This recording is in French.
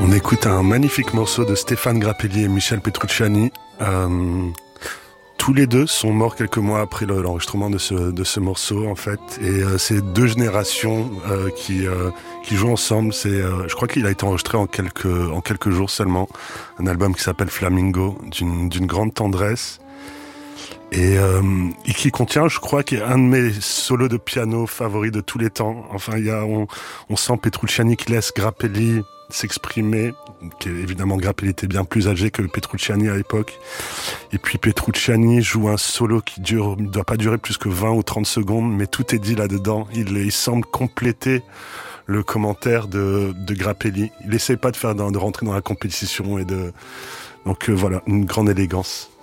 On écoute un magnifique morceau de Stéphane Grappelli et Michel Petrucciani. Tous les deux sont morts quelques mois après l'enregistrement de ce morceau, en fait. Et c'est deux générations qui jouent ensemble. Je crois qu'il a été enregistré en quelques jours seulement. Un album qui s'appelle Flamingo, d'une grande tendresse. Et qui contient, je crois, qu'il y a un de mes solos de piano favoris de tous les temps. Enfin, on sent Petrucciani qui laisse Grappelli s'exprimer, évidemment Grappelli était bien plus âgé que Petrucciani à l'époque, et puis Petrucciani joue un solo qui ne doit pas durer plus que 20 ou 30 secondes, mais tout est dit là-dedans. Il semble compléter le commentaire de Grappelli. Il essaie pas de rentrer dans la compétition donc voilà, une grande élégance.